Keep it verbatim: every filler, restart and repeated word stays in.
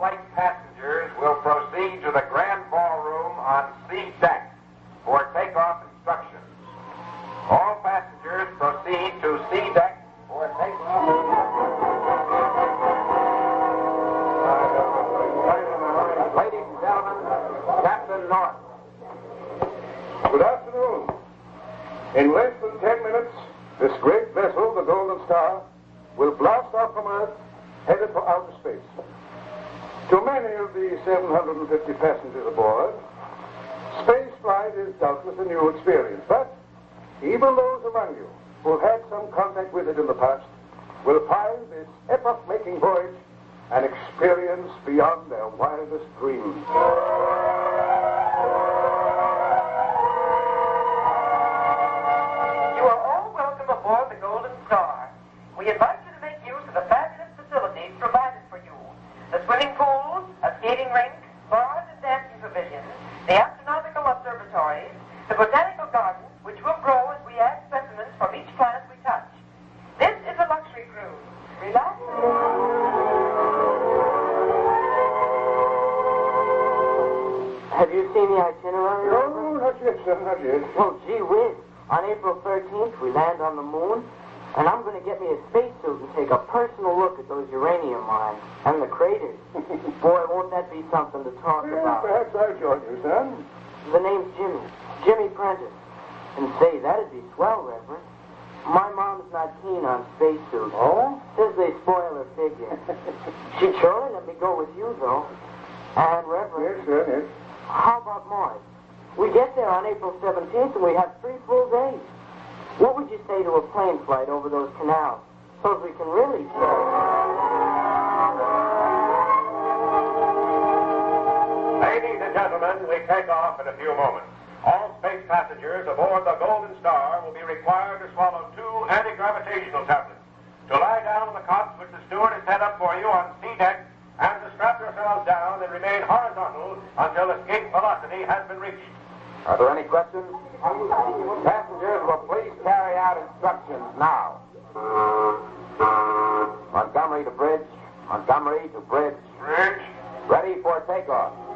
flight passengers will proceed to the grand ballroom on C deck for takeoff instructions. All passengers proceed to C deck for takeoff. Ladies and gentlemen, Captain North. Good afternoon. In less than ten minutes, this great vessel, the Golden Star, will blast off from Earth, headed for outer space. To many of the seven hundred fifty passengers aboard, space flight is doubtless a new experience, but even those among you who have had some contact with it in the past will find this epoch-making voyage an experience beyond their wildest dreams. You are all welcome aboard the Golden Star. We invite you to make use of the fabulous facilities provided for you. The swimming pool, a skating rink, bars and dancing pavilions, the astronomical observatories, the botanical garden, which will grow as we add specimens from each planet we touch. This is a luxury cruise. Relax. Have you seen the itinerary? No, not yet, sir, not yet. Well, gee whiz. On April thirteenth, we land on the moon, and I'm going to get me a spacesuit and take a personal look at those uranium mines and the craters. Boy, won't that be something to talk Well, about. perhaps I'll join you, son. The name's Jimmy. Jimmy Prentice. And say, that'd be swell, Reverend. My mom's not keen on spacesuits. Oh? Says they spoil her figure. She'd surely let me go with you, though. And, Reverend... Yes, sir, yes. How about Mars? We get there on April seventeenth and we have three full days. What would you say to a plane flight over those canals? So we can really tell. Ladies and gentlemen, we take off in a few moments. All space passengers aboard the Golden Star will be required to swallow two anti-gravitational tablets, to lie down on the cots which the steward has set up for you on C deck, and to strap yourselves down and remain horizontal until escape velocity has been reached. Are there any questions? Passengers will please carry out instructions now. Montgomery to bridge. Montgomery to bridge. Bridge. Ready for takeoff.